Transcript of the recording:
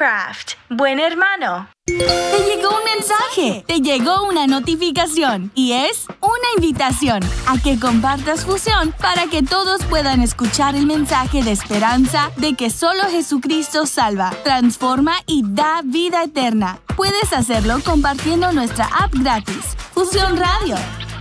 Craft. Buen hermano. Te llegó un mensaje, te llegó una notificación y es una invitación a que compartas Fusión para que todos puedan escuchar el mensaje de esperanza de que solo Jesucristo salva, transforma y da vida eterna. Puedes hacerlo compartiendo nuestra app gratis, Fusión Radio.